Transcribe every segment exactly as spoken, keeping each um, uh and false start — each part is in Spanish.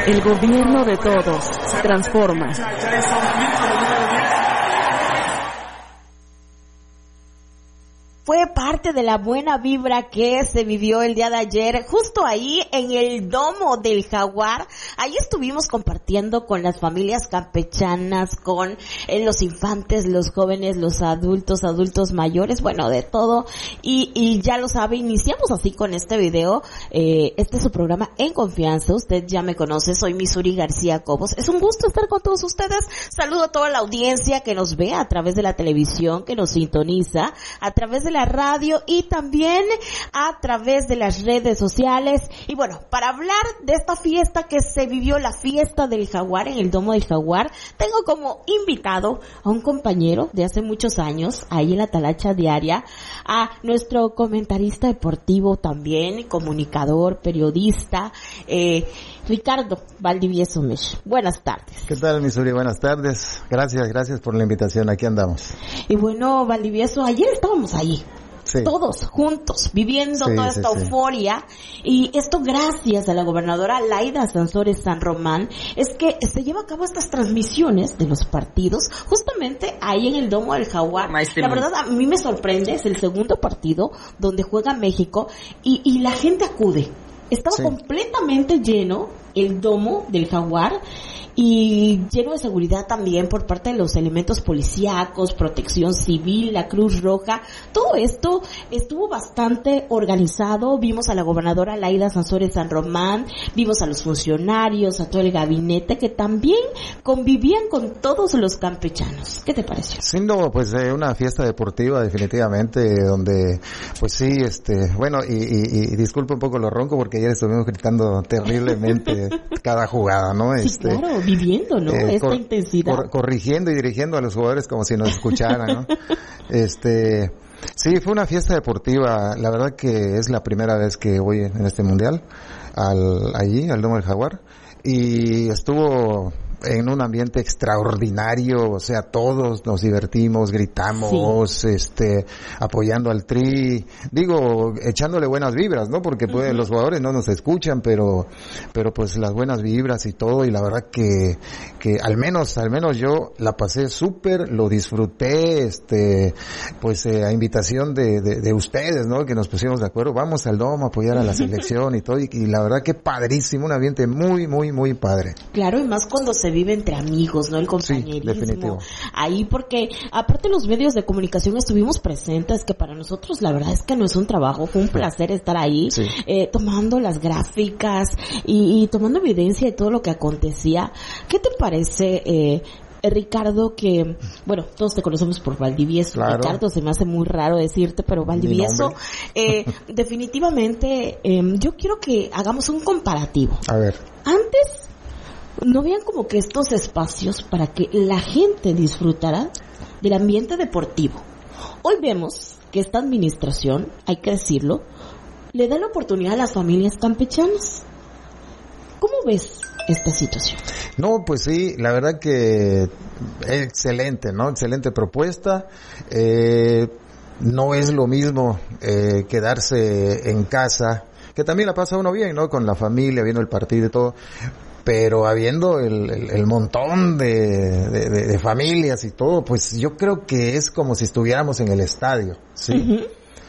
El gobierno de todos. Transforma. Fue parte de la buena vibra que se vivió el día de ayer, justo ahí en el Domo del Jaguar. Ahí estuvimos compartiendo con las familias campechanas, con eh, los infantes, los jóvenes, los adultos, adultos mayores, bueno, de todo. Y, y ya lo sabe, iniciamos así con este video. Eh, este es su programa En Confianza. Usted ya me conoce, soy Missouri García Cobos. Es un gusto estar con todos ustedes. Saludo a toda la audiencia que nos ve a través de la televisión, que nos sintoniza, a través de la radio y también a través de las redes sociales. Y bueno, para hablar de esta fiesta que se vivió, la fiesta del Jaguar en el Domo del Jaguar, tengo como invitado a un compañero de hace muchos años, ahí en la Talacha Diaria, a nuestro comentarista deportivo también, comunicador, periodista, eh, Ricardo Valdivieso Mesh. Buenas tardes. ¿Qué tal, Missouri? Buenas tardes. Gracias, gracias por la invitación. Aquí andamos. Y bueno, Valdivieso, ayer estábamos ahí. Sí. Todos juntos, viviendo sí, toda esta sí, euforia. Sí. Y esto gracias a la gobernadora Laida Sansores San Román, es que se lleva a cabo estas transmisiones de los partidos, justamente ahí en el Domo del Jaguar. Maestro. La verdad, a mí me sorprende, es el segundo partido donde juega México y, y la gente acude. Estaba sí. completamente lleno el Domo del Jaguar y lleno de seguridad también por parte de los elementos policíacos, protección civil, la Cruz Roja. Todo esto estuvo bastante organizado. Vimos a la gobernadora Laida Sansores San Román, vimos a los funcionarios, a todo el gabinete que también convivían con todos los campechanos. ¿Qué te pareció? Siendo pues eh, una fiesta deportiva definitivamente, donde pues sí, este, bueno, y, y, y disculpa un poco lo ronco porque ayer estuvimos gritando terriblemente cada jugada, ¿no? Sí, este, claro, viviendo, ¿no? Eh, Esta cor, intensidad. Cor, corrigiendo y dirigiendo a los jugadores como si nos escucharan, ¿no? este, sí, fue una fiesta deportiva. La verdad que es la primera vez que voy en este mundial, al, allí, al Domo del Jaguar, y estuvo en un ambiente extraordinario, o sea, todos nos divertimos, gritamos, sí. este, apoyando al Tri, digo, echándole buenas vibras, ¿no? Porque pues, uh-huh. los jugadores no nos escuchan, pero, pero pues las buenas vibras y todo, y la verdad que, que al menos, al menos yo la pasé súper, lo disfruté, este, pues eh, a invitación de, de, de ustedes, ¿no? Que nos pusimos de acuerdo, vamos al Domo a apoyar a la selección y todo, y, y la verdad que padrísimo, un ambiente muy, muy, muy padre. Claro, y más cuando se vive entre amigos, ¿no? El compañerismo. Sí, ahí, porque aparte los medios de comunicación estuvimos presentes, que para nosotros la verdad es que no es un trabajo, fue un placer estar ahí, sí. eh, tomando las gráficas y, y tomando evidencia de todo lo que acontecía. ¿Qué te parece, eh, Ricardo, que, bueno, todos te conocemos por Valdivieso, claro. Ricardo, se me hace muy raro decirte, pero Valdivieso, eh, definitivamente, eh, yo quiero que hagamos un comparativo. A ver. Antes, no habían como que estos espacios para que la gente disfrutara del ambiente deportivo. Hoy vemos que esta administración, hay que decirlo, le da la oportunidad a las familias campechanas. ¿Cómo ves esta situación? No, pues sí, la verdad que excelente, ¿no? Excelente propuesta. Eh, no es lo mismo eh, quedarse en casa, que también la pasa uno bien, ¿no? Con la familia, viendo el partido y todo. Pero habiendo el, el, el montón de, de, de, de familias y todo, pues yo creo que es como si estuviéramos en el estadio, ¿sí? Uh-huh.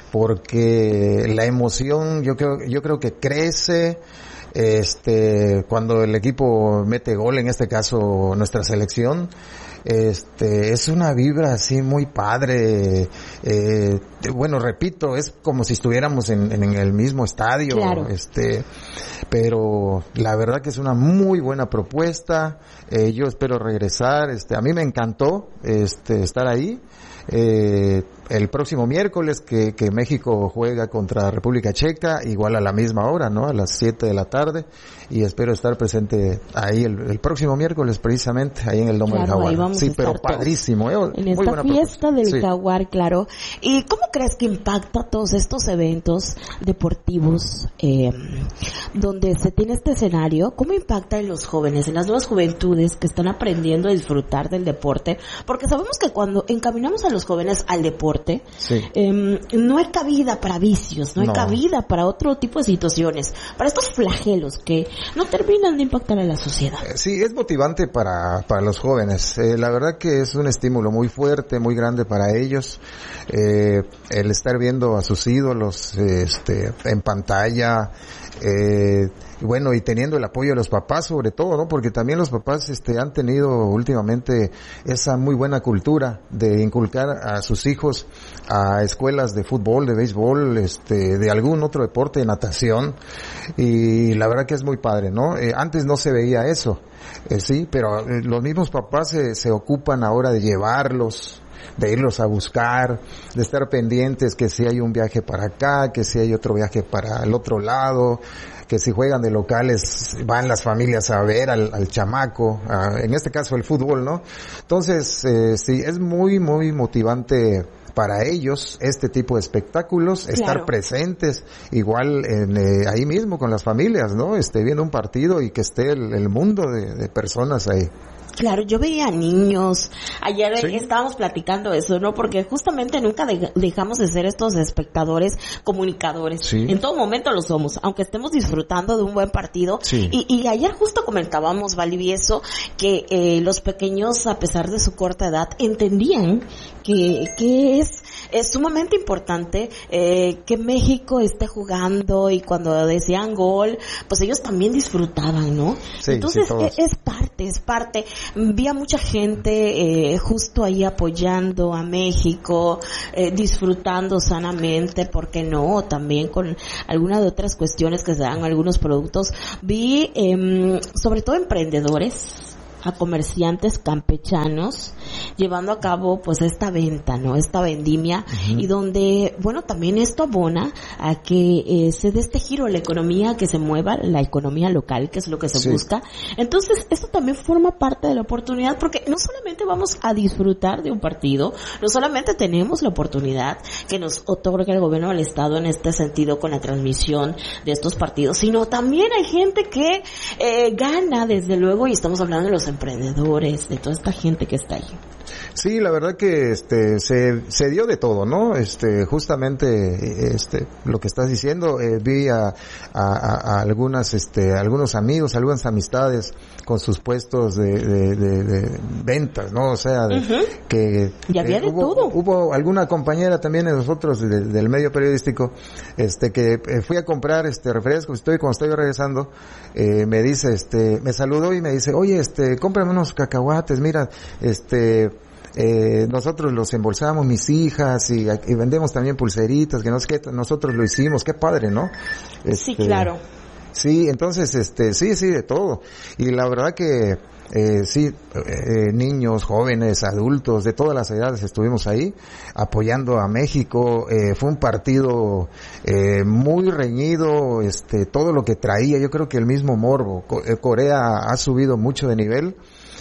Porque la emoción yo creo, yo creo que crece, este, cuando el equipo mete gol, en este caso nuestra selección, este, es una vibra así muy padre, eh, bueno, repito, es como si estuviéramos en, en, en el mismo estadio, claro. este, pero la verdad que es una muy buena propuesta, eh, yo espero regresar, este, a mí me encantó, este, estar ahí, eh, el próximo miércoles que, que México juega contra República Checa, igual a la misma hora, ¿no? A las siete de la tarde, y espero estar presente ahí el, el próximo miércoles precisamente, ahí en el Domo claro, del Jaguar. Sí, pero padrísimo, ¿eh? En Muy esta fiesta del sí. Jaguar, claro. ¿Y cómo crees que impacta todos estos eventos deportivos, eh, donde se tiene este escenario? ¿Cómo impacta en los jóvenes, en las nuevas juventudes que están aprendiendo a disfrutar del deporte? Porque sabemos que cuando encaminamos a los jóvenes al deporte, deporte, sí. eh, no hay cabida para vicios, no hay No. cabida para otro tipo de situaciones, para estos flagelos que no terminan de impactar a la sociedad. Sí, es motivante para, para los jóvenes. Eh, la verdad que es un estímulo muy fuerte, muy grande para ellos. Eh, el estar viendo a sus ídolos, este, en pantalla, eh, y bueno, y teniendo el apoyo de los papás sobre todo, ¿no? Porque también los papás, este, han tenido últimamente esa muy buena cultura de inculcar a sus hijos a escuelas de fútbol, de béisbol, este, de algún otro deporte, de natación, y la verdad que es muy padre, ¿no? Eh, antes no se veía eso, eh, sí, pero eh, los mismos papás se, se ocupan ahora de llevarlos, de irlos a buscar, de estar pendientes que si hay un viaje para acá, que si hay otro viaje para el otro lado, que si juegan de locales van las familias a ver al, al chamaco, a, en este caso el fútbol, ¿no? Entonces, eh, sí, es muy, muy motivante para ellos este tipo de espectáculos, Claro. estar presentes igual en, eh, ahí mismo con las familias, ¿no? Este, viendo un partido y que esté el, el mundo de, de personas ahí. Claro, yo veía niños, ayer Sí. estábamos platicando eso, ¿no? Porque justamente nunca de- dejamos de ser estos espectadores, comunicadores. Sí. En todo momento lo somos, aunque estemos disfrutando de un buen partido. Sí. Y, y ayer justo comentábamos, Valdivieso, que eh, los pequeños, a pesar de su corta edad, entendían que, que es, es sumamente importante eh, que México esté jugando, y cuando decían gol, pues ellos también disfrutaban, ¿no? Sí, Entonces, sí, todos. e- es parte, es parte. Vi a mucha gente eh, justo ahí apoyando a México, eh, disfrutando sanamente, ¿por qué no? También con algunas de otras cuestiones que se dan algunos productos. Vi eh, sobre todo emprendedores, a comerciantes campechanos llevando a cabo pues esta venta, ¿no? Esta vendimia, uh-huh. y donde, bueno, también esto abona a que eh, se dé este giro a la economía, que se mueva la economía local, que es lo que se sí. busca. Entonces, esto también forma parte de la oportunidad, porque no solamente vamos a disfrutar de un partido, no solamente tenemos la oportunidad que nos otorga el gobierno del estado en este sentido con la transmisión de estos partidos, sino también hay gente que eh, gana, desde luego, y estamos hablando de los emprendedores, de toda esta gente que está ahí. Sí, la verdad que este se se dio de todo, ¿no? Este justamente este lo que estás diciendo, eh, vi a, a, a algunas este algunos amigos, algunas amistades con sus puestos de de, de, de ventas, ¿no? O sea, de, uh-huh. que y había eh, de hubo, todo. Hubo alguna compañera también de nosotros de, del medio periodístico, este que eh, fui a comprar este refrescos, estoy cuando estoy regresando, eh, me dice este me saludó y me dice, "Oye, este cómprame unos cacahuates, mira, este Eh, nosotros los embolsamos, mis hijas, y, y vendemos también pulseritas, que no sé qué, nosotros lo hicimos, qué padre, ¿no?" Sí, Este, claro. Sí, entonces, este, sí, sí, de todo. Y la verdad que, eh, sí, eh, niños, jóvenes, adultos, de todas las edades estuvimos ahí, apoyando a México. Eh, fue un partido, eh, muy reñido, este, todo lo que traía, yo creo que el mismo morbo. Corea ha subido mucho de nivel.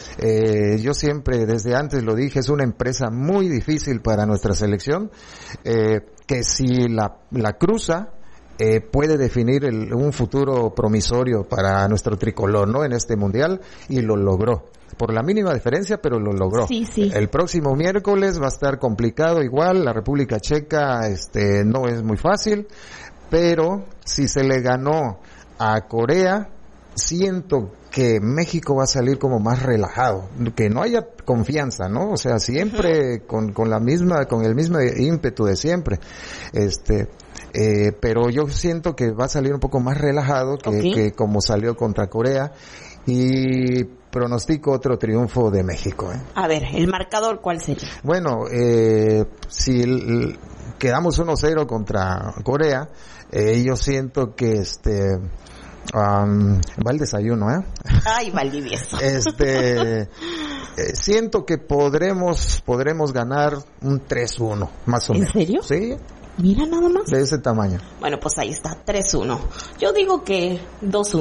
Eh, yo siempre, desde antes lo dije, es una empresa muy difícil para nuestra selección, eh, que si la, la cruza, eh, puede definir el, un futuro promisorio para nuestro tricolor, ¿no? En este mundial, y lo logró. Por la mínima diferencia, pero lo logró. Sí, sí. El próximo miércoles va a estar complicado igual, la República Checa, este, no es muy fácil, pero si se le ganó a Corea, siento que México va a salir como más relajado, que no haya confianza, ¿no? O sea, siempre con, con la misma, con el mismo ímpetu de siempre, este, eh, pero yo siento que va a salir un poco más relajado que, okay. que como salió contra Corea, y pronostico otro triunfo de México, ¿eh? A ver, ¿el marcador cuál sería? Bueno, eh, si el, quedamos uno cero contra Corea, eh, yo siento que este, Um, va el desayuno, ¿eh? Ay, Valdivieso. Este, eh, siento que podremos, podremos ganar un tres uno, más o menos. ¿En serio? Sí. Mira nada más. De ese tamaño. Bueno, pues ahí está, tres uno. Yo digo que dos uno.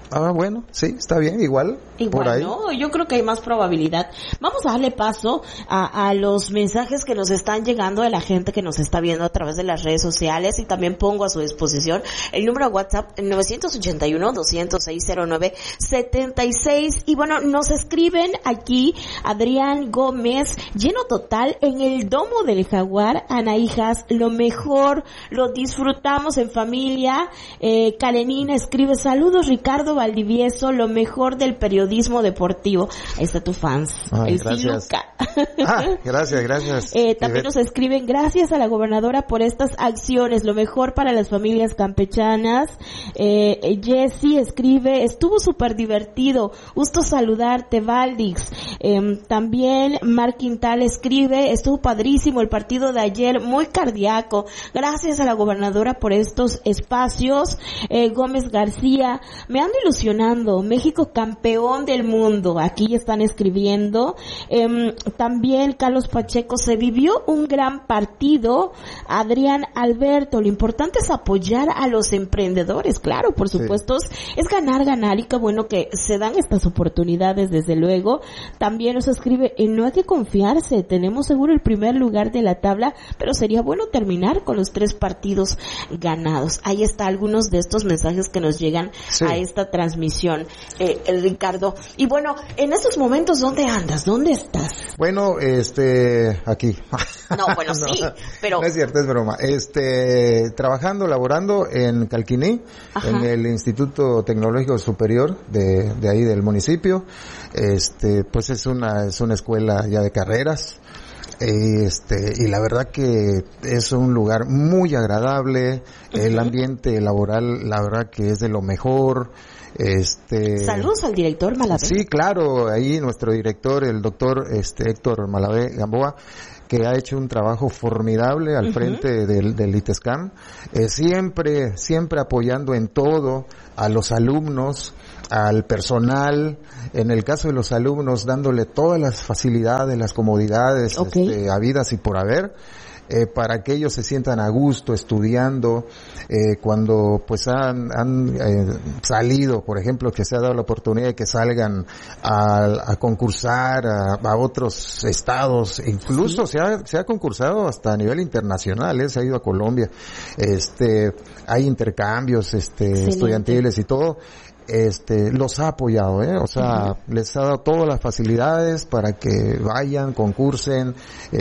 Ah, bueno, sí, está bien, igual, Igual, por ahí. ¿no? Yo creo que hay más probabilidad. Vamos a darle paso a, a los mensajes que nos están llegando de la gente que nos está viendo a través de las redes sociales, y también pongo a su disposición el número de WhatsApp nueve ocho uno, dos cero seis, cero nueve siete seis. Y bueno, nos escriben aquí Adrián Gómez, lleno total en el Domo del Jaguar, Ana Hijas, lo mejor, lo disfrutamos en familia. eh, Karenina escribe, saludos Ricardo Valdivieso, lo mejor del periodismo deportivo. Ahí está tu fans, Ay, el gracias. Siluca. Ah, gracias, gracias. Eh, también Ivette. nos escriben, gracias a la gobernadora por estas acciones, lo mejor para las familias campechanas. Eh, Jessy escribe, estuvo súper divertido, gusto saludarte, Valdix. Eh, también Mark Quintal escribe, estuvo padrísimo el partido de ayer, muy cardíaco, gracias a la gobernadora por estos espacios. Eh, Gómez García, me ando ilusionando, México campeón del mundo, aquí están escribiendo. Eh, también Carlos Pacheco, se vivió un gran partido. Adrián Alberto, lo importante es apoyar a los emprendedores, claro, por supuesto, sí. Es ganar, ganar, y qué bueno que se dan estas oportunidades, desde luego. También nos escribe, eh, no hay que confiarse, tenemos seguro el primer lugar de la tabla, pero sería bueno terminar con los tres partidos ganados. Ahí está algunos de estos mensajes que nos llegan sí. a esta transmisión, eh, Ricardo. Y bueno, en estos momentos, ¿dónde andas? ¿Dónde estás? Bueno, este, aquí. No, bueno, no, sí, pero... No es cierto, es broma. Este, trabajando, laborando en Calquiní, Ajá. en el Instituto Tecnológico Superior de, de ahí del municipio. Este, pues es una, es una escuela ya de carreras. Este, y la verdad que es un lugar muy agradable, uh-huh. el ambiente laboral, la verdad que es de lo mejor. Este, saludos al director Malavé. Sí, claro, ahí nuestro director, el doctor este Héctor Malavé Gamboa, que ha hecho un trabajo formidable al uh-huh. frente del, del ITESCAM, eh, siempre, siempre apoyando en todo a los alumnos, al personal, en el caso de los alumnos dándole todas las facilidades, las comodidades okay. este, habidas y por haber. Eh, para que ellos se sientan a gusto estudiando, eh, cuando pues han, han eh, salido, por ejemplo, que se ha dado la oportunidad de que salgan a, a concursar a, a otros estados, incluso sí. se ha, se ha concursado hasta a nivel internacional, eh, se ha ido a Colombia, este, hay intercambios, este, Excelente. estudiantiles y todo. Este, los ha apoyado, eh, o sea, uh-huh. les ha dado todas las facilidades para que vayan, concursen,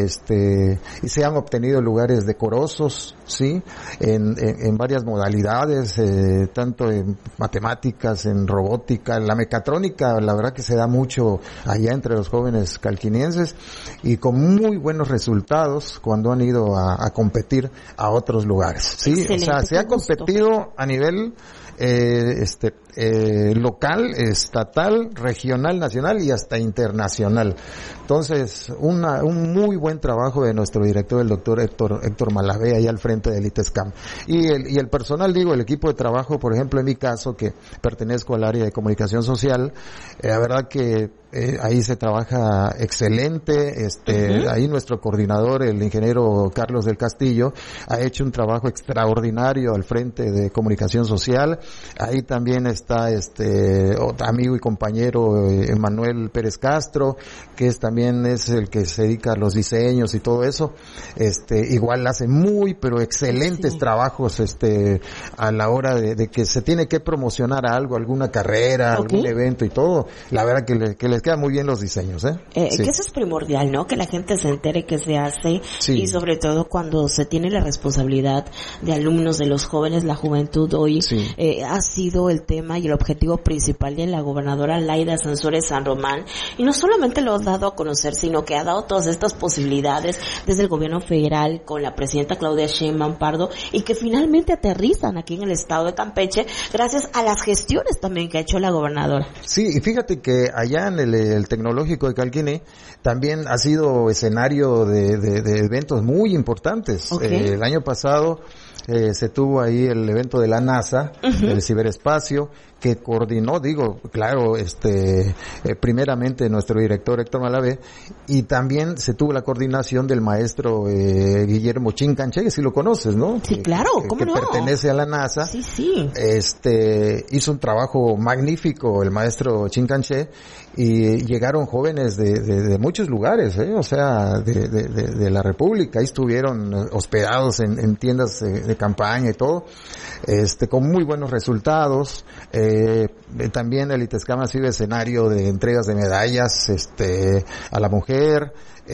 este, y se han obtenido lugares decorosos, sí, en, en, en varias modalidades, eh, tanto en matemáticas, en robótica, en la mecatrónica, la verdad que se da mucho allá entre los jóvenes calquinienses, y con muy buenos resultados cuando han ido a, a competir a otros lugares, sí, Excelente, o sea, se ha competido gusto. a nivel eh, este eh, local, estatal, regional, nacional y hasta internacional. Entonces, una, un muy buen trabajo de nuestro director, el doctor Héctor, Héctor Malavé, ahí al frente del ITESCAM. Y el, y el personal, digo, el equipo de trabajo, por ejemplo, en mi caso, que pertenezco al área de comunicación social, eh, la verdad que eh, ahí se trabaja excelente, este, uh-huh. ahí nuestro coordinador, el ingeniero Carlos del Castillo, ha hecho un trabajo extraordinario al frente de comunicación social. Ahí también está este otro amigo y compañero eh, Manuel Pérez Castro, que es también es el que se dedica a los diseños y todo eso. Este, igual hace muy pero excelentes sí. trabajos este a la hora de, de que se tiene que promocionar algo, alguna carrera, okay. algún evento y todo. La verdad que, le, que les quedan muy bien los diseños, ¿eh? eh sí. Que eso es primordial, ¿no? Que la gente se entere que se hace sí. y sobre todo cuando se tiene la responsabilidad de alumnos, de los jóvenes, la juventud hoy sí. eh, ha sido el tema y el objetivo principal de la gobernadora Laida Sansores San Román, y no solamente lo ha dado a conocer, sino que ha dado todas estas posibilidades desde el gobierno federal con la presidenta Claudia Sheinbaum Pardo, y que finalmente aterrizan aquí en el estado de Campeche gracias a las gestiones también que ha hecho la gobernadora. Sí, y fíjate que allá en el, el tecnológico de Calquiní también ha sido escenario de, de, de eventos muy importantes. Okay. Eh, el año pasado eh, se tuvo ahí el evento de la NASA, uh-huh. el ciberespacio, que coordinó, digo, claro, este, eh, primeramente nuestro director Héctor Malavé, y también se tuvo la coordinación del maestro eh, Guillermo Chincanché, que si lo conoces, ¿no? Sí, claro, que, ¿cómo que no? pertenece a la NASA. Sí, sí. Este, hizo un trabajo magnífico el maestro Chincanché, y llegaron jóvenes de, de, de muchos lugares, ¿eh? O sea, de, de, de, de la República, ahí estuvieron hospedados en, en tiendas de, de campaña y todo, este, con muy buenos resultados. Eh, también el ITESCAM ha sido escenario de entregas de medallas, este, a la mujer,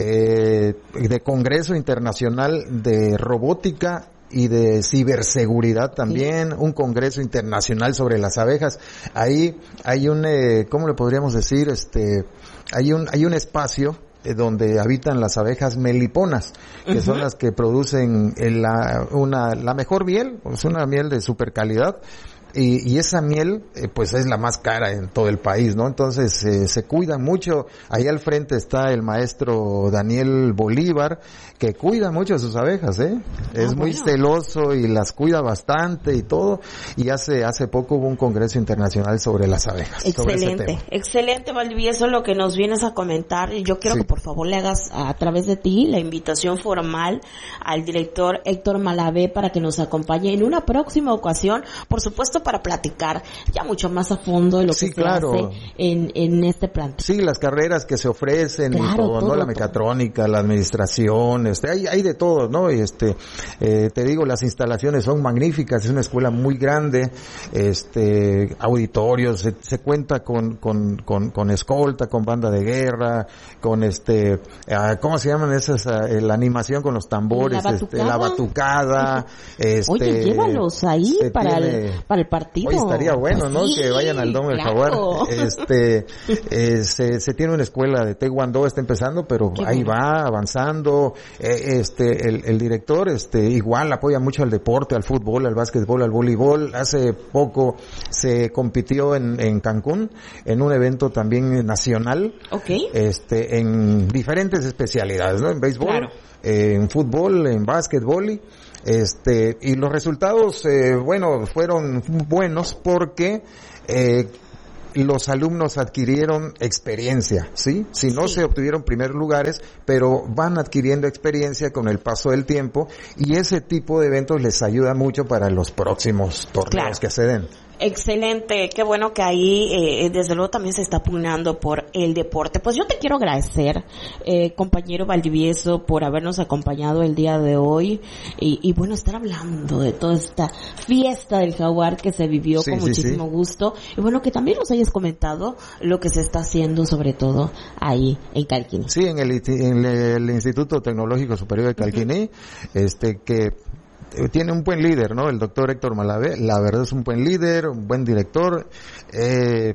eh, de Congreso Internacional de Robótica y de ciberseguridad también, sí. Un congreso internacional sobre las abejas. Ahí hay un, eh, ¿cómo le podríamos decir? Este, hay un, hay un espacio eh, donde habitan las abejas meliponas, que uh-huh. son las que producen la, una, la mejor miel, es una miel de super calidad. Y, y esa miel, eh, pues es la más cara en todo el país, ¿no? Entonces, eh, se cuidan mucho. Ahí al frente está el maestro Daniel Bolívar, que cuida mucho a sus abejas, ¿eh? Es ah, muy bueno. celoso y las cuida bastante y todo. Y hace, hace poco hubo un congreso internacional sobre las abejas. Excelente, excelente, Valdivieso, lo que nos vienes a comentar. Yo quiero sí. que por favor le hagas a través de ti la invitación formal al director Héctor Malavé para que nos acompañe en una próxima ocasión, por supuesto, para platicar ya mucho más a fondo de lo sí, que claro. se hace en, en este plan. Sí, las carreras que se ofrecen claro, y todo, todo, ¿no? La mecatrónica, todo. La administración, este, hay, hay de todo, ¿no? Y este, eh, te digo, las instalaciones son magníficas, es una escuela muy grande, este, auditorios, se, se cuenta con, con, con, con escolta, con banda de guerra, con este, uh, ¿cómo se llaman esas, uh, la animación con los tambores, la este, la batucada, este. Oye, llévalos ahí para tiene, el, para el partido. Oye, estaría bueno, ¿no? Sí, que vayan al Domo del claro. Jaguar. Este, eh, se, se tiene una escuela de Taekwondo, está empezando, pero Qué ahí bueno. va avanzando. Eh, este, el, el director, este, igual apoya mucho al deporte, al fútbol, al básquetbol, al voleibol. Hace poco se compitió en, en Cancún, en un evento también nacional. Okay. Este, en diferentes especialidades, ¿no? En béisbol, claro. eh, en fútbol, en básquetbol. Este, y los resultados, eh, bueno, fueron buenos porque, eh, los alumnos adquirieron experiencia, ¿sí? Si no sí. se obtuvieron primeros lugares, pero van adquiriendo experiencia con el paso del tiempo, y ese tipo de eventos les ayuda mucho para los próximos torneos claro. que se den. Excelente, qué bueno que ahí eh, desde luego también se está pugnando por el deporte. Pues yo te quiero agradecer, eh, compañero Valdivieso, por habernos acompañado el día de hoy y, y bueno, estar hablando de toda esta fiesta del jaguar que se vivió sí, con sí, muchísimo sí. gusto, y bueno, que también nos hayas comentado lo que se está haciendo sobre todo ahí en Calquiní. Sí, en el, en el Instituto Tecnológico Superior de Calquiní, uh-huh. este que tiene un buen líder, ¿no? El doctor Héctor Malavé, la verdad es un buen líder, un buen director, eh,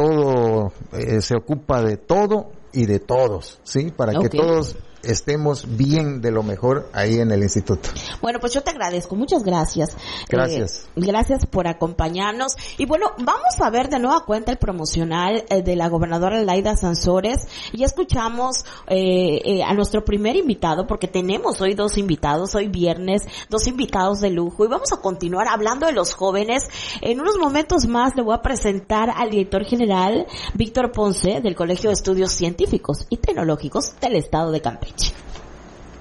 todo, eh, se ocupa de todo y de todos, ¿sí? Para okay. que todos estemos bien de lo mejor ahí en el instituto. Bueno, pues yo te agradezco, muchas gracias. Gracias. Eh, gracias por acompañarnos. Y bueno, vamos a ver de nueva cuenta el promocional eh, de la gobernadora Laida Sansores. Ya escuchamos eh, eh, a nuestro primer invitado, porque tenemos hoy dos invitados, hoy viernes, dos invitados de lujo, y vamos a continuar hablando de los jóvenes. En unos momentos más le voy a presentar al director general Víctor Ponce del Colegio de Estudios Científicos y Tecnológicos del Estado de Campeche.